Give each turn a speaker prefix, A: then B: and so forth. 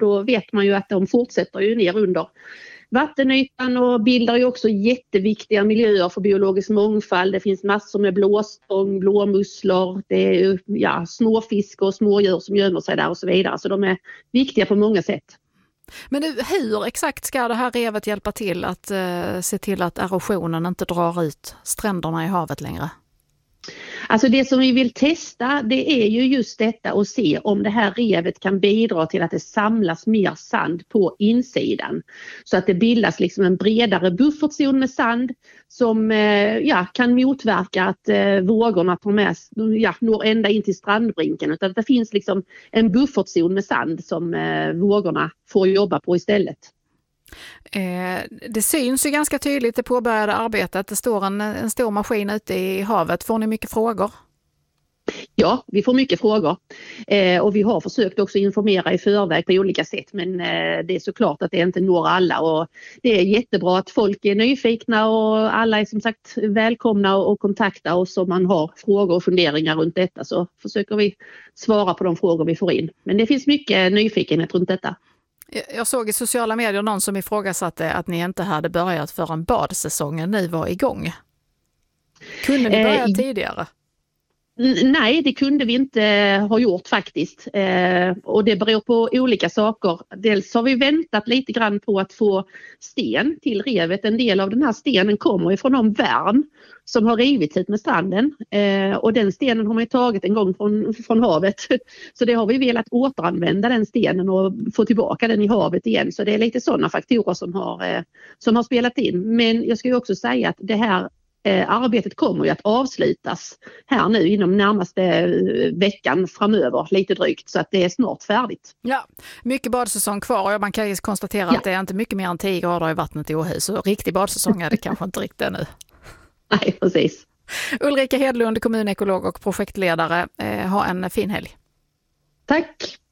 A: då vet man ju att de fortsätter ju ner under vattenytan och bildar ju också jätteviktiga miljöer för biologisk mångfald. Det finns massor med blåstång, blåmusslor, det är ju småfisk och smådjur som gömmer sig där och så vidare. Så de är viktiga på många sätt.
B: Men hur exakt ska det här revet hjälpa till att se till att erosionen inte drar ut stränderna i havet längre?
A: Alltså det som vi vill testa, det är ju just detta och se om det här revet kan bidra till att det samlas mer sand på insidan. Så att det bildas liksom en bredare buffertzon med sand som kan motverka att vågorna når ända in till strandbrinken. Utan att det finns liksom en buffertzon med sand som vågorna får jobba på istället.
B: Det syns ju ganska tydligt det påbörjade arbetet. Det står en stor maskin ute i havet. Får ni mycket frågor?
A: Ja, vi får mycket frågor och vi har försökt också informera i förväg på olika sätt, men det är såklart att det inte når alla och det är jättebra att folk är nyfikna och alla är som sagt välkomna och kontakta oss om man har frågor och funderingar runt detta, så försöker vi svara på de frågor vi får in. Men det finns mycket nyfikenhet runt detta.
B: Jag såg i sociala medier någon som ifrågasatte att ni inte hade börjat förrän badsäsongen nu var igång. Kunde ni börja tidigare?
A: Nej, det kunde vi inte ha gjort faktiskt. Och det beror på olika saker. Dels har vi väntat lite grann på att få sten till revet. En del av den här stenen kommer ifrån de värn som har rivits hit med stranden. Och den stenen har man ju tagit en gång från havet. Så det har vi velat återanvända den stenen och få tillbaka den i havet igen. Så det är lite sådana faktorer som har spelat in. Men jag ska ju också säga att det här arbetet kommer ju att avslutas här nu inom närmaste veckan framöver, lite drygt, så att det är snart färdigt.
B: Ja, mycket badsäsong kvar och man kan ju konstatera att det är inte mycket mer än 10 grader i vattnet i Åhus, så riktig badsäsong är det kanske inte riktigt nu.
A: Nej, precis.
B: Ulrika Hedlund, kommunekolog och projektledare, ha en fin helg.
A: Tack!